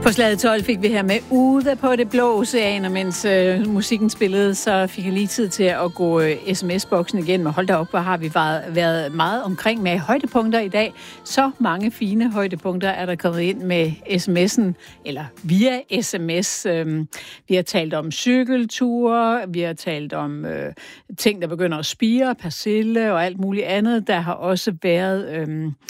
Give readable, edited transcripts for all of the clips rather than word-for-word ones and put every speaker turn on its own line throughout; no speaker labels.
På slaget 12 fik vi her med Ude på det blå oceaner, mens musikken spillede, så fik jeg lige tid til at gå sms-boksen igen. Og hold da op, hvor har vi været meget omkring med højdepunkter i dag. Så mange fine højdepunkter er der kommet ind med sms'en, eller via sms. Vi har talt om cykelture, vi har talt om ting, der begynder at spire, persille og alt muligt andet. Der har også været...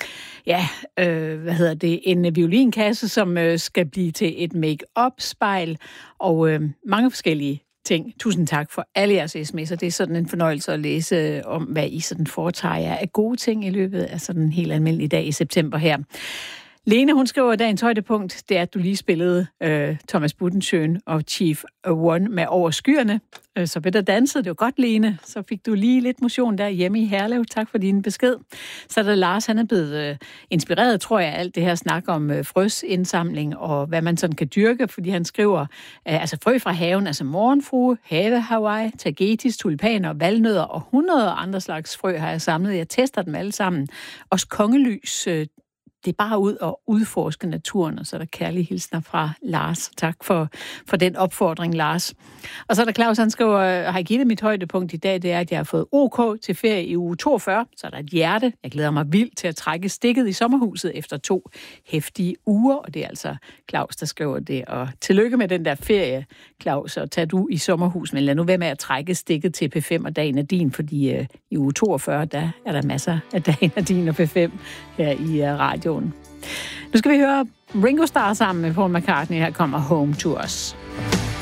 en violinkasse, som skal blive til et make-up-spejl, og mange forskellige ting. Tusind tak for alle jeres sms'er. Det er sådan en fornøjelse at læse om, hvad I sådan foretager jer af gode ting i løbet af sådan en helt almindelig dag i september her. Lene, hun skriver, dagens højdepunkt, det er, at du lige spillede Thomas Buttenschøn og Chief One med Over Skyerne. Så blev der danset. Det var godt, Lene. Så fik du lige lidt motion der hjemme i Herlev. Tak for din besked. Så er der Lars, han er blevet inspireret, tror jeg, alt det her snak om frøsindsamling og hvad man sådan kan dyrke, fordi han skriver, frø fra haven, altså morgenfrue, have Hawaii, tagetis, tulipaner, valnødder og 100 andre slags frø har jeg samlet. Jeg tester dem alle sammen. Også kongelys, det er bare ud og udforske naturen, og så er der kærlige hilsner fra Lars. Tak for den opfordring, Lars. Og så er der Claus, han skriver, har I givet mit højdepunkt i dag, det er, at jeg har fået OK til ferie i uge 42. Så er der et hjerte. Jeg glæder mig vildt til at trække stikket i sommerhuset efter 2 heftige uger, og det er altså Claus, der skriver det. Og tillykke med den der ferie, Claus, og tag du i sommerhus, men lad nu være med at trække stikket til P5 og dagen er din, fordi i uge 42, der er der masser af dagen er din og P5 her i radioen. Nu skal vi høre Ringo Starr sammen med Paul McCartney. Her kommer Home to Us.